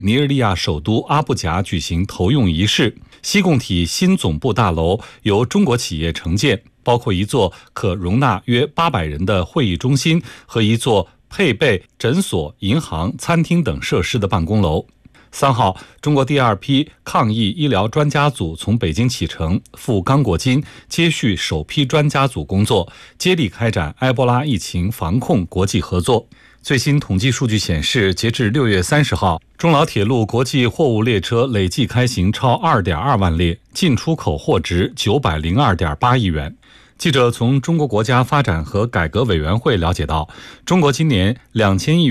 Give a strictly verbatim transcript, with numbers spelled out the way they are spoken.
尼日利亚首都阿布贾举行投用仪式。西共体新总部大楼由中国企业承建，包括一座可容纳约八百人的会议中心和一座配备诊所、银行、餐厅等设施的办公楼。三号，中国第二批抗疫医疗专家组从北京启程，赴刚果金接续首批专家组工作，接力开展埃博拉疫情防控国际合作。最新统计数据显示，截至六月三十号，中老铁路国际货物列车累计开行超 二点二万列，进出口货值 九百零二点八亿元。记者从中国国家发展和改革委员会了解到，中国今年两千亿